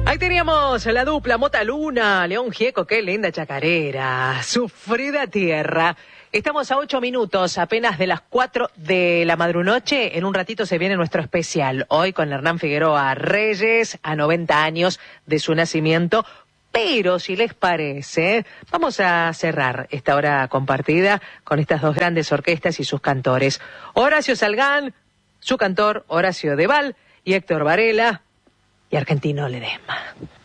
Ahí teníamos la dupla Mota Luna, León Gieco, qué linda chacarera, Sufrida Tierra. Estamos a 8 minutos apenas de las 4 de la madrunoche. En un ratito se viene nuestro especial. Hoy con Hernán Figueroa Reyes, a 90 años de su nacimiento. Pero si les parece, vamos a cerrar esta hora compartida con estas dos grandes orquestas y sus cantores. Horacio Salgán, su cantor Horacio Deval, y Héctor Varela y Argentino Ledesma.